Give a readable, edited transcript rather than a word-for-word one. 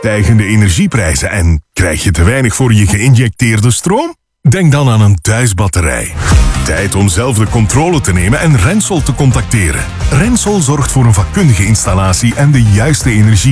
Stijgende energieprijzen en krijg je te weinig voor je geïnjecteerde stroom? Denk dan aan een thuisbatterij. Tijd om zelf de controle te nemen en Rensol te contacteren. Rensol zorgt voor een vakkundige installatie en de juiste energie